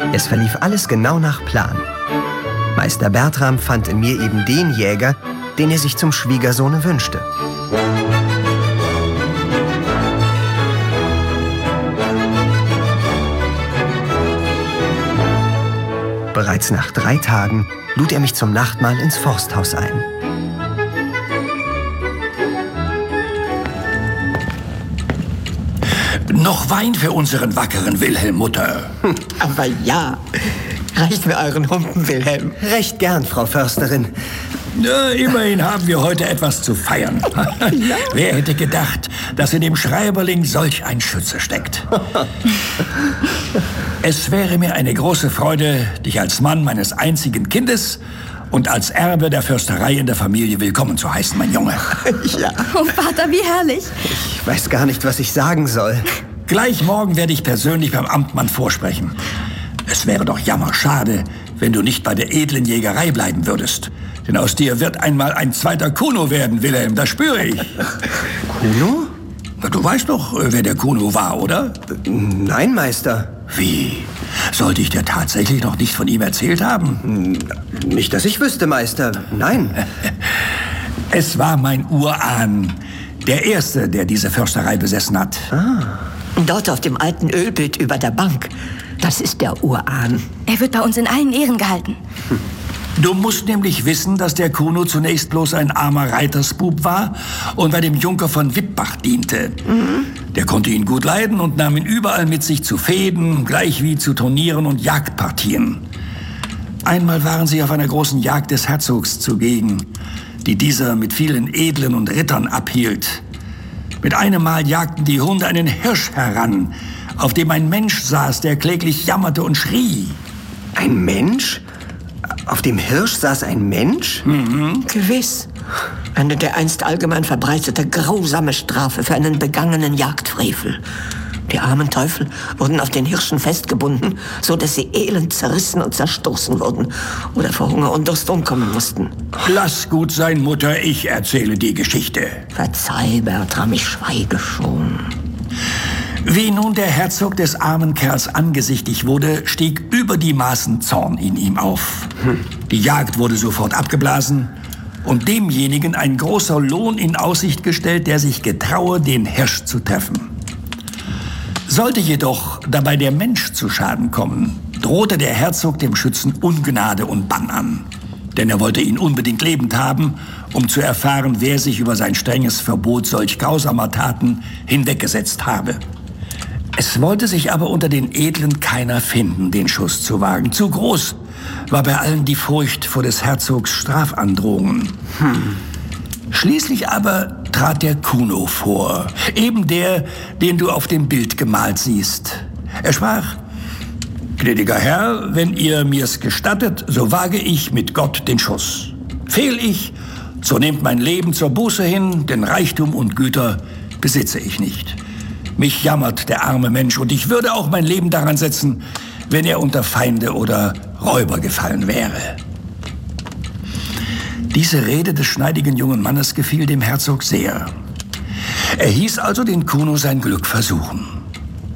Es verlief alles genau nach Plan. Meister Bertram fand in mir eben den Jäger, den er sich zum Schwiegersohne wünschte. Bereits nach 3 Tagen lud er mich zum Nachtmahl ins Forsthaus ein. Noch Wein für unseren wackeren Wilhelm, Mutter. Aber ja, reicht mir euren Humpen, Wilhelm. Recht gern, Frau Försterin. Ja, immerhin haben wir heute etwas zu feiern. Ja. Wer hätte gedacht, dass in dem Schreiberling solch ein Schütze steckt? Es wäre mir eine große Freude, dich als Mann meines einzigen Kindes und als Erbe der Försterei in der Familie willkommen zu heißen, mein Junge. Ja. Oh, Vater, wie herrlich. Ich weiß gar nicht, was ich sagen soll. Gleich morgen werde ich persönlich beim Amtmann vorsprechen. Es wäre doch jammerschade, wenn du nicht bei der edlen Jägerei bleiben würdest. Denn aus dir wird einmal ein zweiter Kuno werden, Wilhelm, das spüre ich. Kuno? Du weißt doch, wer der Kuno war, oder? Nein, Meister. Wie? Sollte ich dir tatsächlich noch nicht von ihm erzählt haben? Nicht, dass ich wüsste, Meister. Nein. Es war mein Urahn. Der Erste, der diese Försterei besessen hat. Dort auf dem alten Ölbild über der Bank. Das ist der Urahn. Er wird bei uns in allen Ehren gehalten. Du musst nämlich wissen, dass der Kuno zunächst bloß ein armer Reitersbub war und bei dem Junker von Wittbach diente. Der konnte ihn gut leiden und nahm ihn überall mit sich zu Fehden, gleich wie zu Turnieren und Jagdpartien. Einmal waren sie auf einer großen Jagd des Herzogs zugegen, die dieser mit vielen Edlen und Rittern abhielt. Mit einem Mal jagten die Hunde einen Hirsch heran, auf dem ein Mensch saß, der kläglich jammerte und schrie. Ein Mensch? Auf dem Hirsch saß ein Mensch? Gewiss. Eine dereinst allgemein verbreitete grausame Strafe für einen begangenen Jagdfrevel. Die armen Teufel wurden auf den Hirschen festgebunden, so dass sie elend zerrissen und zerstoßen wurden oder vor Hunger und Durst umkommen mussten. Lass gut sein, Mutter, ich erzähle die Geschichte. Verzeih, Bertram, ich schweige schon. Wie nun der Herzog des armen Kerls angesichtig wurde, stieg über die Maßen Zorn in ihm auf. Die Jagd wurde sofort abgeblasen und demjenigen ein großer Lohn in Aussicht gestellt, der sich getraue, den Hirsch zu treffen. Sollte jedoch dabei der Mensch zu Schaden kommen, drohte der Herzog dem Schützen Ungnade und Bann an. Denn er wollte ihn unbedingt lebend haben, um zu erfahren, wer sich über sein strenges Verbot solch grausamer Taten hinweggesetzt habe. Es wollte sich aber unter den Edlen keiner finden, den Schuss zu wagen. Zu groß war bei allen die Furcht vor des Herzogs Strafandrohungen. Schließlich aber trat der Kuno vor, eben der, den du auf dem Bild gemalt siehst. Er sprach: »Gnädiger Herr, wenn ihr mir's gestattet, so wage ich mit Gott den Schuss. Fehl ich, so nehmt mein Leben zur Buße hin, denn Reichtum und Güter besitze ich nicht. Mich jammert der arme Mensch und ich würde auch mein Leben daran setzen, wenn er unter Feinde oder Räuber gefallen wäre.« Diese Rede des schneidigen jungen Mannes gefiel dem Herzog sehr. Er hieß also den Kuno sein Glück versuchen.